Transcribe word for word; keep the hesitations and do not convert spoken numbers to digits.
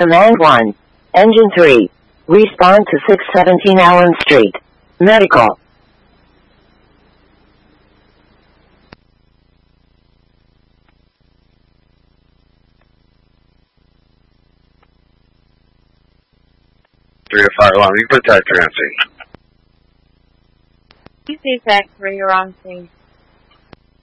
Command one. Engine three. Respond to six seventeen Allen Street. Medical. three oh five alarm, you put that transing. Please say factory, you're on scene.